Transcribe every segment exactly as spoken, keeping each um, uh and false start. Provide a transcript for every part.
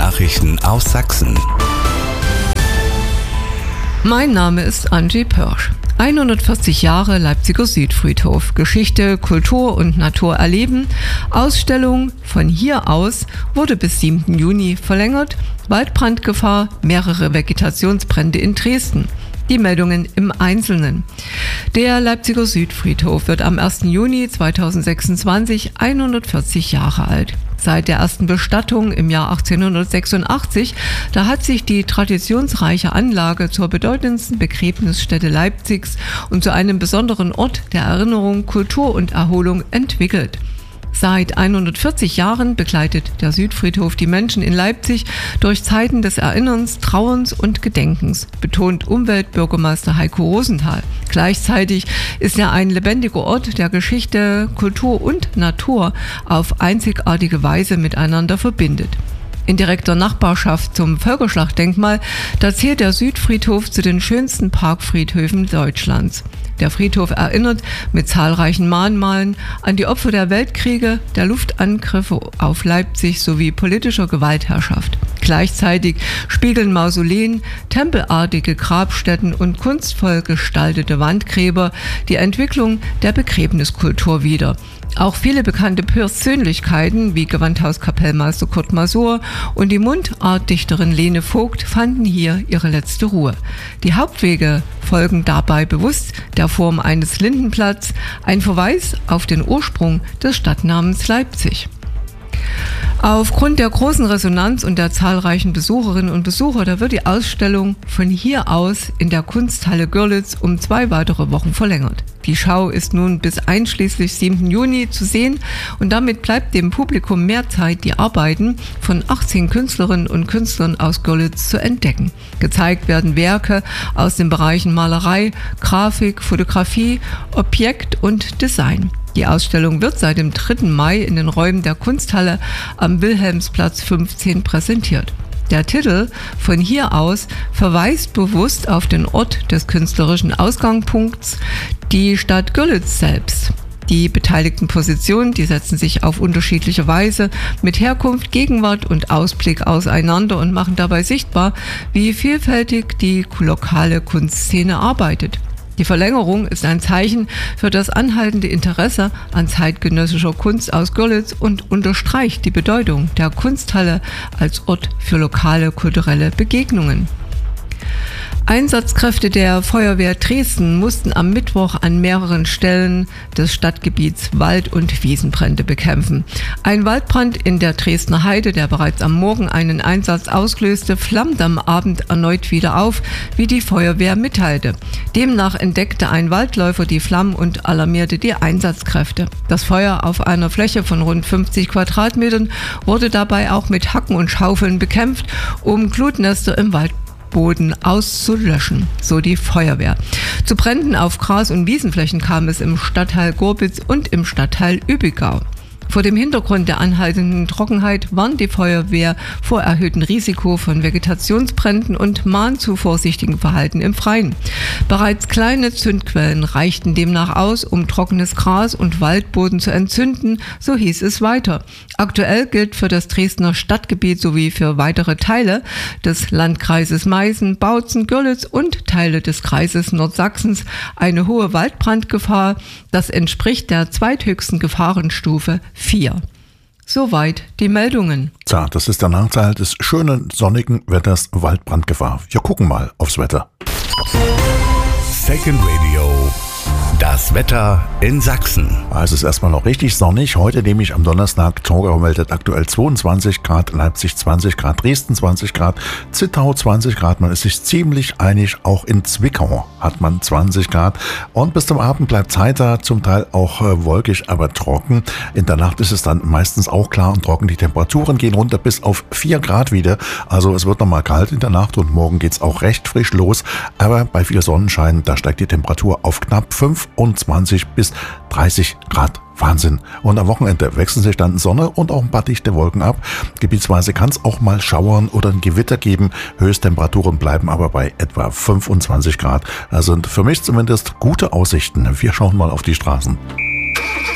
Nachrichten aus Sachsen. Mein Name ist Angie Pörsch. hundertvierzig Jahre Leipziger Südfriedhof. Geschichte, Kultur und Natur erleben. Ausstellung von hier aus wurde bis siebten Juni verlängert. Waldbrandgefahr, mehrere Vegetationsbrände in Dresden. Die Meldungen im Einzelnen. Der Leipziger Südfriedhof wird am ersten Juni zweitausendsechsundzwanzig hundertvierzig Jahre alt. Seit der ersten Bestattung im Jahr achtzehnhundertsechsundachtzig, da hat sich die traditionsreiche Anlage zur bedeutendsten Begräbnisstätte Leipzigs und zu einem besonderen Ort der Erinnerung, Kultur und Erholung entwickelt. Seit hundertvierzig Jahren begleitet der Südfriedhof die Menschen in Leipzig durch Zeiten des Erinnerns, Trauerns und Gedenkens, betont Umweltbürgermeister Heiko Rosenthal. Gleichzeitig ist er ein lebendiger Ort, der Geschichte, Kultur und Natur auf einzigartige Weise miteinander verbindet. In direkter Nachbarschaft zum Völkerschlachtdenkmal, da zählt der Südfriedhof zu den schönsten Parkfriedhöfen Deutschlands. Der Friedhof erinnert mit zahlreichen Mahnmalen an die Opfer der Weltkriege, der Luftangriffe auf Leipzig sowie politischer Gewaltherrschaft. Gleichzeitig spiegeln Mausoleen, tempelartige Grabstätten und kunstvoll gestaltete Wandgräber die Entwicklung der Begräbniskultur wider. Auch viele bekannte Persönlichkeiten wie Gewandhauskapellmeister Kurt Masur und die Mundartdichterin Lene Vogt fanden hier ihre letzte Ruhe. Die Hauptwege folgen dabei bewusst der Form eines Lindenblatts, ein Verweis auf den Ursprung des Stadtnamens Leipzig. Aufgrund der großen Resonanz und der zahlreichen Besucherinnen und Besucher, da wird die Ausstellung von hier aus in der Kunsthalle Görlitz um zwei weitere Wochen verlängert. Die Schau ist nun bis einschließlich siebten Juni zu sehen und damit bleibt dem Publikum mehr Zeit, die Arbeiten von achtzehn Künstlerinnen und Künstlern aus Görlitz zu entdecken. Gezeigt werden Werke aus den Bereichen Malerei, Grafik, Fotografie, Objekt und Design. Die Ausstellung wird seit dem dritten Mai in den Räumen der Kunsthalle am Wilhelmsplatz fünfzehn präsentiert. Der Titel von hier aus verweist bewusst auf den Ort des künstlerischen Ausgangspunkts, die Stadt Görlitz selbst. Die beteiligten Positionen, die setzen sich auf unterschiedliche Weise mit Herkunft, Gegenwart und Ausblick auseinander und machen dabei sichtbar, wie vielfältig die lokale Kunstszene arbeitet. Die Verlängerung ist ein Zeichen für das anhaltende Interesse an zeitgenössischer Kunst aus Görlitz und unterstreicht die Bedeutung der Kunsthalle als Ort für lokale kulturelle Begegnungen. Einsatzkräfte der Feuerwehr Dresden mussten am Mittwoch an mehreren Stellen des Stadtgebiets Wald- und Wiesenbrände bekämpfen. Ein Waldbrand in der Dresdner Heide, der bereits am Morgen einen Einsatz auslöste, flammt am Abend erneut wieder auf, wie die Feuerwehr mitteilte. Demnach entdeckte ein Waldläufer die Flammen und alarmierte die Einsatzkräfte. Das Feuer auf einer Fläche von rund fünfzig Quadratmetern wurde dabei auch mit Hacken und Schaufeln bekämpft, um Glutnester im Wald Boden auszulöschen, so die Feuerwehr. Zu Bränden auf Gras- und Wiesenflächen kam es im Stadtteil Gorbitz und im Stadtteil Übigau. Vor dem Hintergrund der anhaltenden Trockenheit warnt die Feuerwehr vor erhöhtem Risiko von Vegetationsbränden und mahnt zu vorsichtigem Verhalten im Freien. Bereits kleine Zündquellen reichten demnach aus, um trockenes Gras und Waldboden zu entzünden, so hieß es weiter. Aktuell gilt für das Dresdner Stadtgebiet sowie für weitere Teile des Landkreises Meißen, Bautzen, Görlitz und Teile des Kreises Nordsachsens eine hohe Waldbrandgefahr. Das entspricht der zweithöchsten Gefahrenstufe vier. Soweit die Meldungen. Tja, das ist der Nachteil des schönen sonnigen Wetters, Waldbrandgefahr. Wir gucken mal aufs Wetter. Second Radio. Das Wetter in Sachsen. Es ist erstmal noch richtig sonnig. Heute nämlich am Donnerstag. Torgau meldet aktuell zweiundzwanzig Grad, Leipzig zwanzig Grad, Dresden zwanzig Grad, Zittau zwanzig Grad. Man ist sich ziemlich einig. Auch in Zwickau hat man zwanzig Grad. Und bis zum Abend bleibt es heiter, zum Teil auch äh, wolkig, aber trocken. In der Nacht ist es dann meistens auch klar und trocken. Die Temperaturen gehen runter bis auf vier Grad wieder. Also es wird nochmal kalt in der Nacht und morgen geht es auch recht frisch los. Aber bei viel Sonnenschein, da steigt die Temperatur auf knapp fünfundzwanzig bis dreißig Grad. Wahnsinn. Und am Wochenende wechseln sich dann Sonne und auch ein paar dichte Wolken ab. Gebietsweise kann es auch mal schauern oder ein Gewitter geben. Höchsttemperaturen bleiben aber bei etwa fünfundzwanzig Grad. Das sind für mich zumindest gute Aussichten. Wir schauen mal auf die Straßen.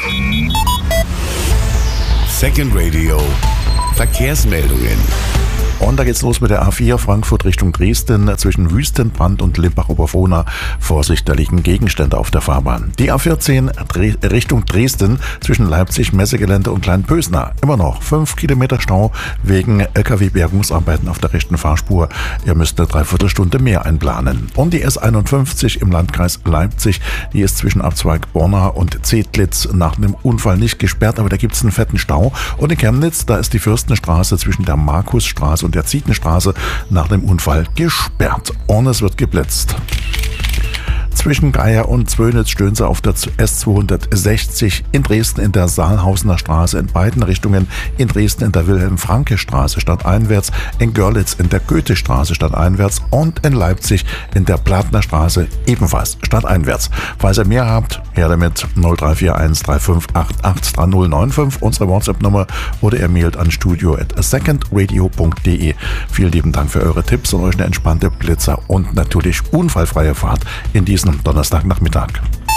Second Radio. Verkehrsmeldungen. Und da geht's los mit der A vier Frankfurt Richtung Dresden zwischen Wüstenbrand und Limbach-Oberfrohna. Vorsicht, da liegen Gegenstände auf der Fahrbahn. Die A vierzehn Dre- Richtung Dresden zwischen Leipzig, Messegelände und Kleinpösna. Immer noch fünf Kilometer Stau wegen L K W-Bergungsarbeiten auf der rechten Fahrspur. Ihr müsst eine Dreiviertelstunde mehr einplanen. Und die S einundfünfzig im Landkreis Leipzig, die ist zwischen Abzweig Borna und Zedlitz nach einem Unfall nicht gesperrt, aber da gibt's einen fetten Stau. Und in Chemnitz, da ist die Fürstenstraße zwischen der Markusstraße und der Zietenstraße nach dem Unfall gesperrt. Und es wird geblitzt. Zwischen Geier und Zwönitz stöhnen sie auf der S zweihundertsechzig, in Dresden in der Saalhausener Straße in beiden Richtungen, in Dresden in der Wilhelm-Franke-Straße stadteinwärts, in Görlitz in der Goethestraße stadteinwärts und in Leipzig in der Plattner Straße ebenfalls stadteinwärts. Falls ihr mehr habt, her damit null drei vier eins drei fünf acht acht drei null neun fünf, unsere WhatsApp-Nummer, oder ihr mailt an studio at secondradio punkt de. Vielen lieben Dank für eure Tipps und euch eine entspannte Blitzer und natürlich unfallfreie Fahrt in diesem Donnerstagnachmittag.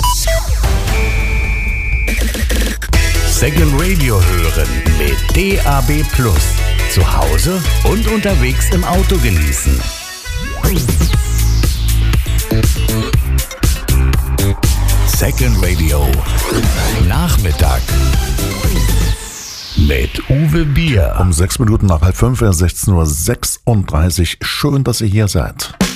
Second Radio hören mit D A B Plus. Zu Hause und unterwegs im Auto genießen. Second Radio Nachmittag mit Uwe Bier. Um sechs Minuten nach halb fünf, sechzehn Uhr sechsunddreißig. Schön, dass ihr hier seid.